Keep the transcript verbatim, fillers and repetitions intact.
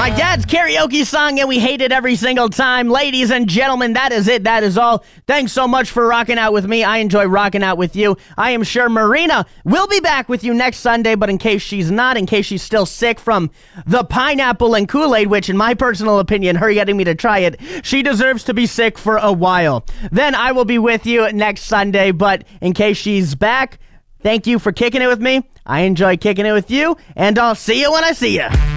My dad's karaoke song, and we hate it every single time. Ladies and gentlemen, that is it. That is all. Thanks so much for rocking out with me. I enjoy rocking out with you. I am sure Marina will be back with you next Sunday, but in case she's not, in case she's still sick from the pineapple and Kool-Aid, which in my personal opinion, her getting me to try it, she deserves to be sick for a while. Then I will be with you next Sunday, but in case she's back, thank you for kicking it with me. I enjoy kicking it with you, and I'll see you when I see you.